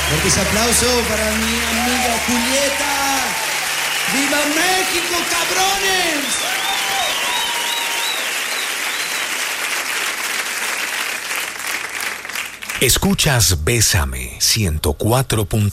Fuerte ese aplauso para mi amiga Julieta. ¡Viva México, cabrones! Escuchas Bésame 104.